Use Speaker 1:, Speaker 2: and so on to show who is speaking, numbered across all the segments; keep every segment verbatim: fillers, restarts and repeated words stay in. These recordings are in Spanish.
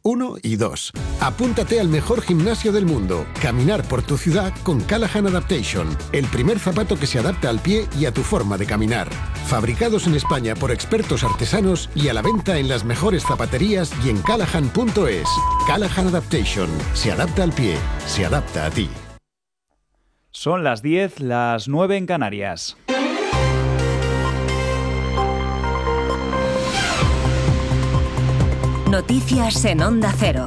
Speaker 1: uno y dos. Apúntate al mejor gimnasio del mundo. Caminar por tu ciudad con Callahan Adaptation. El primer zapato que se adapta al pie y a tu forma de caminar. Fabricados en España por expertos artesanos y a la venta en las mejores zapaterías y en callahan punto es. Callahan Adaptation. Se adapta al pie. Se adapta a ti.
Speaker 2: Son las diez, las nueve en Canarias.
Speaker 3: Noticias en Onda Cero.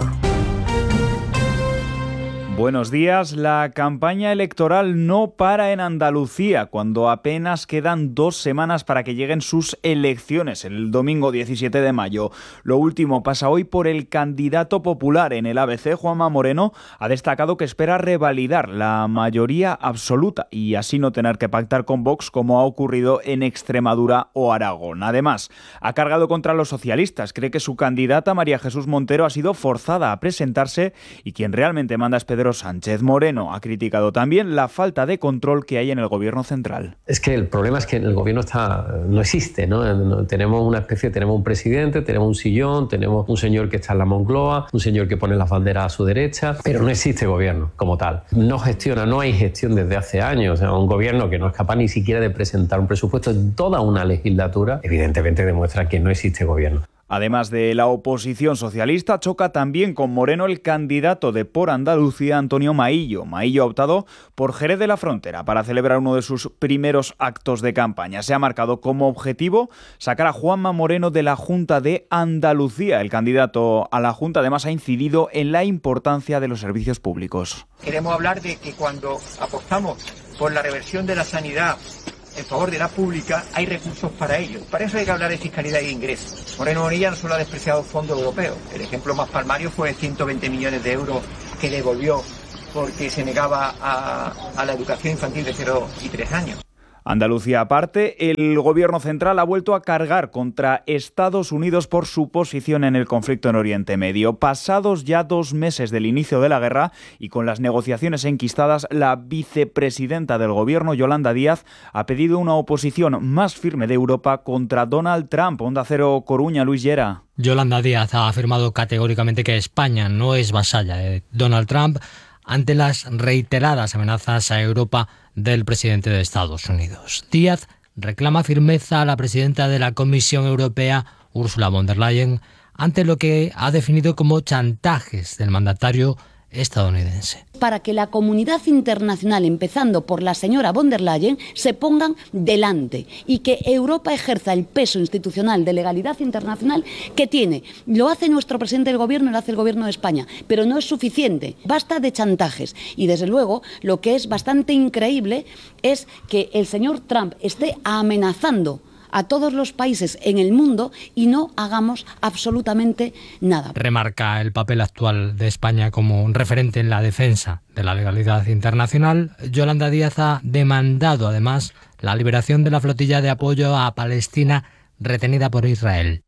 Speaker 2: Buenos días. La campaña electoral no para en Andalucía cuando apenas quedan dos semanas para que lleguen sus elecciones el domingo diecisiete de mayo. Lo último pasa hoy por el candidato popular. En el A B C, Juanma Moreno ha destacado que espera revalidar la mayoría absoluta y así no tener que pactar con Vox como ha ocurrido en Extremadura o Aragón. Además, ha cargado contra los socialistas. Cree que su candidata María Jesús Montero ha sido forzada a presentarse y quien realmente manda es Pedro Sánchez. Moreno ha criticado también la falta de control que hay en el gobierno central.
Speaker 4: Es que el problema es que el gobierno está, no existe, ¿no? Tenemos una especie, tenemos un presidente, tenemos un sillón, tenemos un señor que está en la Moncloa, un señor que pone las banderas a su derecha, pero no existe gobierno como tal. No gestiona, no hay gestión desde hace años. O sea, un gobierno que no es capaz ni siquiera de presentar un presupuesto en toda una legislatura, evidentemente demuestra que no existe gobierno.
Speaker 2: Además de la oposición socialista, choca también con Moreno el candidato de Por Andalucía, Antonio Maillo. Maillo ha optado por Jerez de la Frontera para celebrar uno de sus primeros actos de campaña. Se ha marcado como objetivo sacar a Juanma Moreno de la Junta de Andalucía. El candidato a la Junta además ha incidido en la importancia de los servicios públicos.
Speaker 5: Queremos hablar de que cuando apostamos por la reversión de la sanidad en favor de la pública, hay recursos para ello. Para eso hay que hablar de fiscalidad e ingresos. Moreno Bonilla no solo ha despreciado fondos europeos. El ejemplo más palmario fue de ciento veinte millones de euros que devolvió porque se negaba a, a la educación infantil de cero y tres años.
Speaker 2: Andalucía aparte, el gobierno central ha vuelto a cargar contra Estados Unidos por su posición en el conflicto en Oriente Medio. Pasados ya dos meses del inicio de la guerra y con las negociaciones enquistadas, la vicepresidenta del gobierno, Yolanda Díaz, ha pedido una oposición más firme de Europa contra Donald Trump. Onda Cero Coruña, Luis Llera.
Speaker 6: Yolanda Díaz ha afirmado categóricamente que España no es vasalla de Donald Trump ante las reiteradas amenazas a Europa del presidente de Estados Unidos. Díaz reclama firmeza a la presidenta de la Comisión Europea, Ursula von der Leyen, ante lo que ha definido como chantajes del mandatario estadounidense.
Speaker 7: Para que la comunidad internacional, empezando por la señora von der Leyen, se pongan delante y que Europa ejerza el peso institucional de legalidad internacional que tiene. Lo hace nuestro presidente del gobierno, lo hace el gobierno de España, pero no es suficiente. Basta de chantajes. Y desde luego, lo que es bastante increíble es que el señor Trump esté amenazando a todos los países en el mundo y no hagamos absolutamente nada.
Speaker 6: Remarca el papel actual de España como un referente en la defensa de la legalidad internacional. Yolanda Díaz ha demandado además la liberación de la flotilla de apoyo a Palestina retenida por Israel.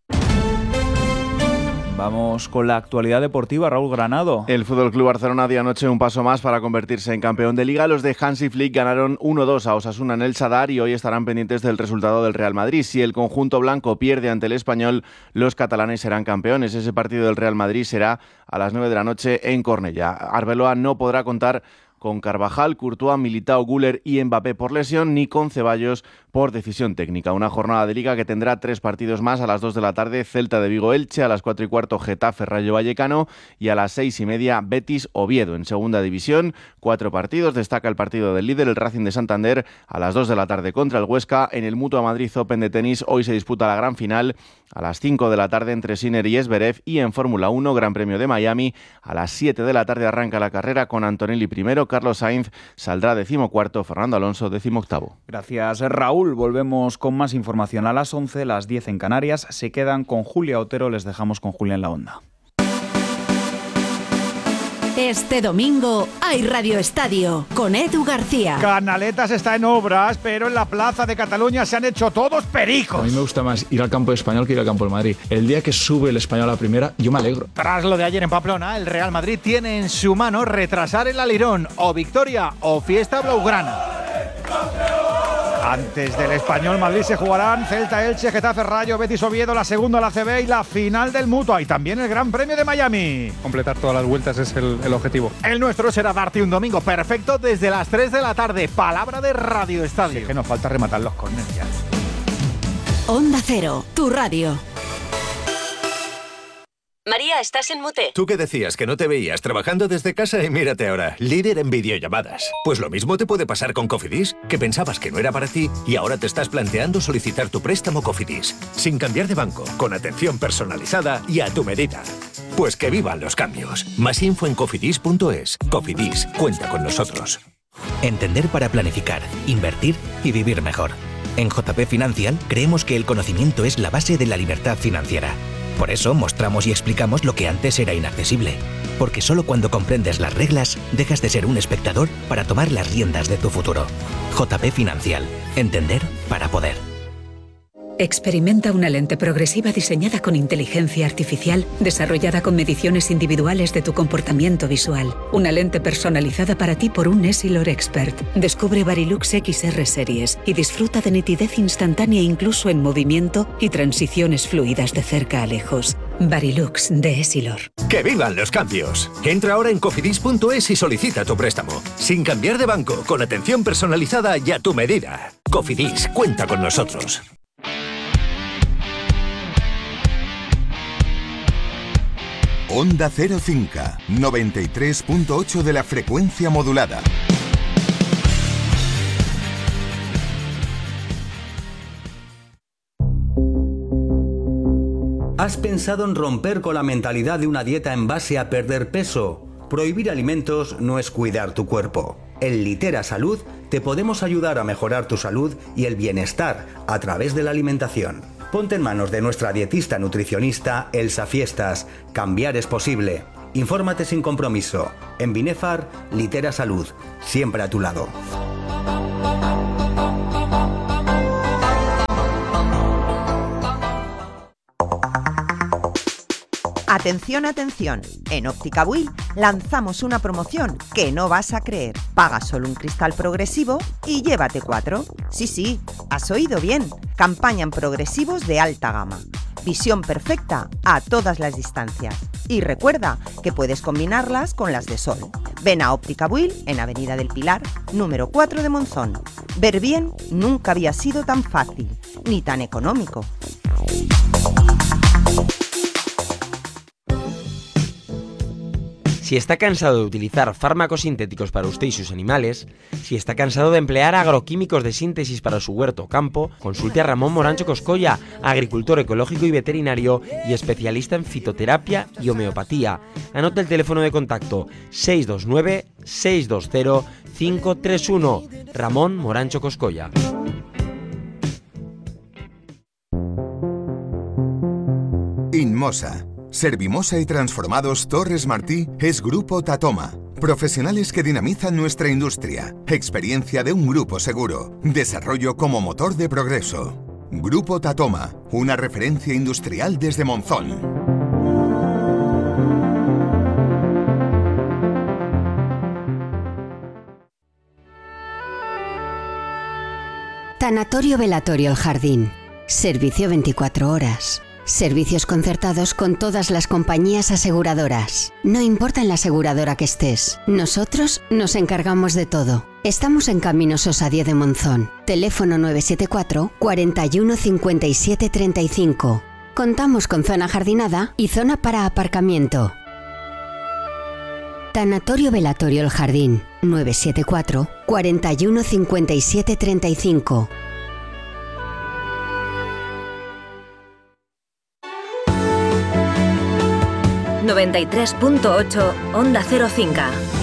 Speaker 2: Vamos con la actualidad deportiva, Raúl Granado.
Speaker 8: El F C Barcelona dio anoche un paso más para convertirse en campeón de Liga. Los de Hansi Flick ganaron uno dos a Osasuna en el Sadar y hoy estarán pendientes del resultado del Real Madrid. Si el conjunto blanco pierde ante el Español, los catalanes serán campeones. Ese partido del Real Madrid será a las nueve de la noche en Cornellá. Arbeloa no podrá contar con Carvajal, Courtois, Militao, Güler y Mbappé por lesión, ni con Ceballos por decisión técnica. Una jornada de Liga que tendrá tres partidos más: a las dos de la tarde, Celta de Vigo-Elche; a las cuatro y cuarto, Getafe Rayo Vallecano; y a las seis y media, Betis Oviedo. En segunda división, cuatro partidos. Destaca el partido del líder, el Racing de Santander, a las dos de la tarde contra el Huesca. En el Mutua Madrid Open de tenis, hoy se disputa la gran final a las cinco de la tarde entre Sinner y Zverev. Y en Fórmula uno, Gran Premio de Miami, a las siete de la tarde arranca la carrera con Antonelli primero, Carlos Sainz saldrá decimocuarto, Fernando Alonso decimoctavo.
Speaker 2: Gracias, Raúl. Volvemos con más información a las once, las diez en Canarias. Se quedan con Julia Otero, les dejamos con Julia en la onda.
Speaker 3: Este domingo hay Radio Estadio con Edu García.
Speaker 9: Canaletas está en obras, pero en la Plaza de Cataluña se han hecho todos pericos.
Speaker 10: A mí me gusta más ir al campo de Español que ir al campo del Madrid. El día que sube el Español a la primera, yo me alegro.
Speaker 9: Tras lo de ayer en Pamplona, el Real Madrid tiene en su mano retrasar el Alirón, o victoria o fiesta blaugrana. Antes del Español Madrid se jugarán Celta, Elche, Getafe, Rayo, Betis, Oviedo, la segunda la A C B y la final del Mutua. Y también el Gran Premio de Miami.
Speaker 11: Completar todas las vueltas es el, el objetivo.
Speaker 9: El nuestro será darte un domingo perfecto desde las tres de la tarde. Palabra de Radio Estadio. Sí, que nos falta rematar los córneres ya.
Speaker 3: Onda Cero, tu radio.
Speaker 12: María, ¿estás en mute?
Speaker 13: Tú que decías que no te veías trabajando desde casa y mírate ahora, líder en videollamadas. Pues lo mismo te puede pasar con Cofidis, que pensabas que no era para ti y ahora te estás planteando solicitar tu préstamo Cofidis, sin cambiar de banco, con atención personalizada y a tu medida. Pues que vivan los cambios. Más info en cofidis punto es. Cofidis, cuenta con nosotros.
Speaker 14: Entender para planificar, invertir y vivir mejor. En J P Financial creemos que el conocimiento es la base de la libertad financiera. Por eso mostramos y explicamos lo que antes era inaccesible. Porque solo cuando comprendes las reglas, dejas de ser un espectador para tomar las riendas de tu futuro. J P Financial. Entender para poder.
Speaker 15: Experimenta una lente progresiva diseñada con inteligencia artificial, desarrollada con mediciones individuales de tu comportamiento visual. Una lente personalizada para ti por un Essilor Expert. Descubre Varilux X R Series y disfruta de nitidez instantánea incluso en movimiento y transiciones fluidas de cerca a lejos. Varilux de Essilor.
Speaker 13: ¡Que vivan los cambios! Entra ahora en cofidis punto es y solicita tu préstamo. Sin cambiar de banco, con atención personalizada y a tu medida. Cofidis, cuenta con nosotros.
Speaker 16: Onda Cero Cinca, noventa y tres punto ocho de la frecuencia modulada.
Speaker 17: ¿Has pensado en romper con la mentalidad de una dieta en base a perder peso? Prohibir alimentos no es cuidar tu cuerpo. En Litera Salud te podemos ayudar a mejorar tu salud y el bienestar a través de la alimentación. Ponte en manos de nuestra dietista nutricionista Elsa Fiestas. Cambiar es posible. Infórmate sin compromiso. En Binefar, Litera Salud. Siempre a tu lado.
Speaker 18: Atención, atención. En Óptica Buil lanzamos una promoción que no vas a creer. Paga solo un cristal progresivo y llévate cuatro. Sí, sí, has oído bien. Campaña en progresivos de alta gama. Visión perfecta a todas las distancias. Y recuerda que puedes combinarlas con las de sol. Ven a Óptica Buil en Avenida del Pilar, número cuatro de Monzón. Ver bien nunca había sido tan fácil, ni tan económico.
Speaker 19: Si está cansado de utilizar fármacos sintéticos para usted y sus animales, si está cansado de emplear agroquímicos de síntesis para su huerto o campo, consulte a Ramón Morancho Coscolla, agricultor ecológico y veterinario y especialista en fitoterapia y homeopatía. Anota el teléfono de contacto seis dos nueve, seis dos cero, cinco tres uno. Ramón Morancho Coscolla.
Speaker 16: Inmosa. Servimosa y Transformados Torres Martí es Grupo Tatoma. Profesionales que dinamizan nuestra industria. Experiencia de un grupo seguro. Desarrollo como motor de progreso. Grupo Tatoma, una referencia industrial desde Monzón.
Speaker 20: Tanatorio Velatorio El Jardín. Servicio veinticuatro horas. Servicios concertados con todas las compañías aseguradoras. No importa en la aseguradora que estés, nosotros nos encargamos de todo. Estamos en Camino Sosa diez de Monzón. Teléfono nueve siete cuatro, cuarenta y uno, cincuenta y siete, treinta y cinco. Contamos con zona jardinada y zona para aparcamiento. Tanatorio Velatorio El Jardín. nueve siete cuatro, cuarenta y uno, cincuenta y siete, treinta y cinco.
Speaker 12: noventa y tres punto ocho Onda Cero Cinca.